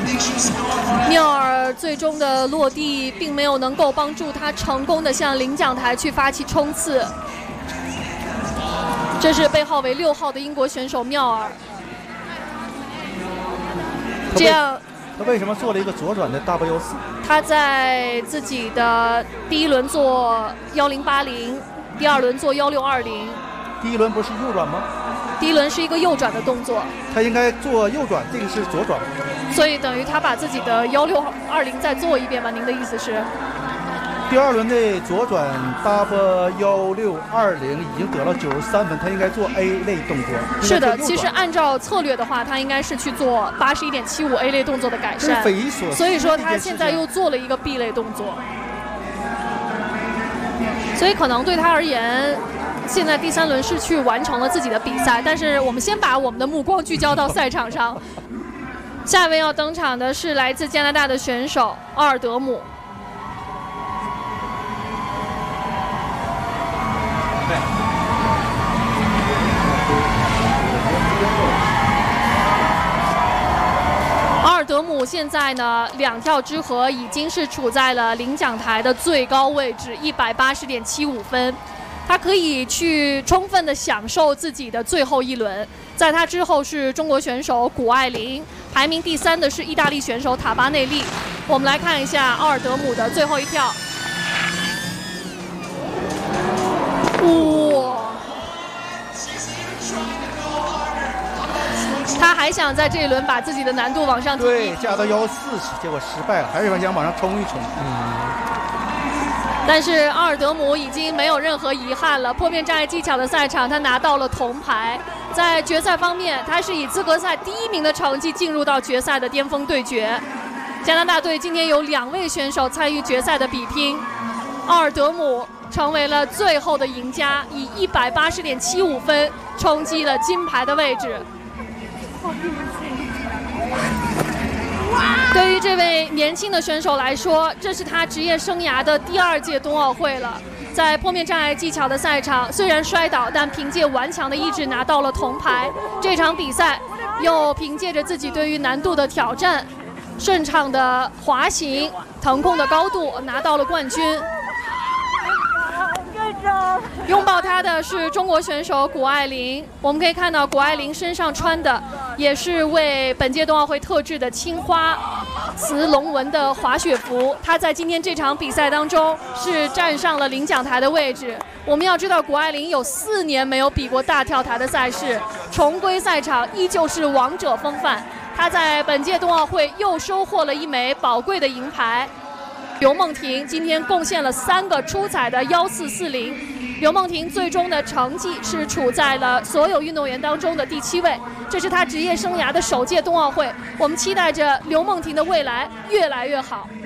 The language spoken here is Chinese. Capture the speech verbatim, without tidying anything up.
缪尔最终的落地并没有能够帮助他成功的向领奖台去发起冲刺。这是背号为六号的英国选手缪尔。这样， 他为什么做了一个左转的 W 四？ 他在自己的第一轮做幺零八零，第二轮做幺六二零。 第一轮不是右转吗？ 第一轮是一个右转的动作， 他应该做右转，这个是左转， 所以等于他把自己的幺六二零再做一遍吧？您的意思是？ 第二轮的左转 W 幺六二零已经得了九十三分，他应该做 A 类动作。 是的，其实按照策略的话，他应该是去做八十一点七五 A 类动作的改善， 匪夷所思。 所以说他现在又做了一个 B 类动作，所以可能对他而言。现在第三轮是去完成了自己的比赛，但是我们先把我们的目光聚焦到赛场上。下一位要登场的是来自加拿大的选手奥尔德姆。奥尔德姆现在呢，两跳之和已经是处在了领奖台的最高位置，一百八十点七五分。他可以去充分的享受自己的最后一轮，在他之后是中国选手谷爱凌，排名第三的是意大利选手塔巴内利。我们来看一下奥尔德姆的最后一跳，哇！他还想在这一轮把自己的难度往上提， 对，加到幺四，结果失败了，还是想往上冲一冲。嗯。 但是奥尔德姆已经没有任何遗憾了。破面障碍技巧的赛场，他拿到了铜牌。在决赛方面，他是以资格赛第一名的成绩进入到决赛的巅峰对决。加拿大队今天有两位选手参与决赛的比拼，奥尔德姆成为了最后的赢家，以一百八十点七五分冲击了金牌的位置。对于这位年轻的选手来说，这是他职业生涯的第二届冬奥会了。在破面障碍技巧的赛场，虽然摔倒，但凭借顽强的意志拿到了铜牌。这场比赛又凭借着自己对于难度的挑战、顺畅的滑行、腾空的高度，拿到了冠军。拥抱他的是中国选手谷爱凌。我们可以看到谷爱凌身上穿的也是为本届冬奥会特制的青花瓷龙纹的滑雪服。她在今天这场比赛当中是站上了领奖台的位置。我们要知道，谷爱凌有四年没有比过大跳台的赛事，重归赛场依旧是王者风范。她在本届冬奥会又收获了一枚宝贵的银牌。刘梦婷今天贡献了三个出彩的幺四四零，刘梦婷最终的成绩是处在了所有运动员当中的第七位，这是她职业生涯的首届冬奥会。我们期待着刘梦婷的未来越来越好。